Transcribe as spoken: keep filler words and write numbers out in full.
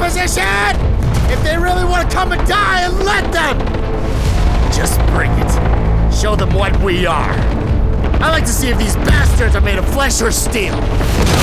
position! If they really want to come and die, let them! Just bring it. Show them what we are. I like to see if these bastards are made of flesh or steel.